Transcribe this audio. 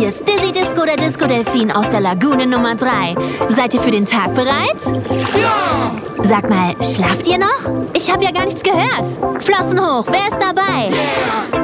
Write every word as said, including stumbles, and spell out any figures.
hier ist Dizzy Disco, der Disco-Delfin aus der Lagune Nummer drei. Seid ihr für den Tag bereit? Ja! Sag mal, schlaft ihr noch? Ich habe ja gar nichts gehört. Flossen hoch, wer ist dabei? Yeah!